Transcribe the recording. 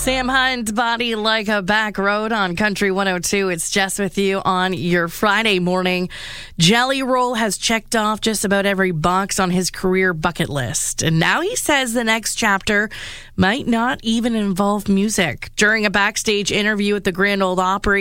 Sam Hunt, Body Like a Back Road on Country 102. It's Jess with you on your Friday morning. Jelly Roll has checked off just about every box on his career bucket list. And now he says the next chapter might not even involve music. During a backstage interview at the Grand Ole Opry,